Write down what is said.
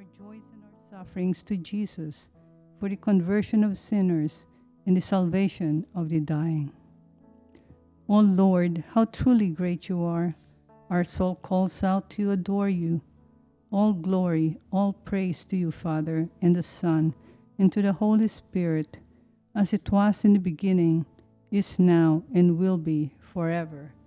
our joys and our sufferings to Jesus for the conversion of sinners and the salvation of the dying. O Lord, how truly great you are! Our soul calls out to adore you. All glory, all praise to you, Father, and the Son, and to the Holy Spirit, as it was in the beginning, is now, and will be forever.